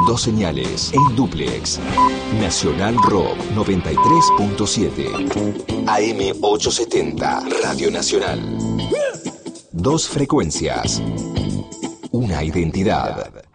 Dos señales en dúplex. Nacional Rock 93.7. AM 870. Radio Nacional. Dos frecuencias. Una identidad.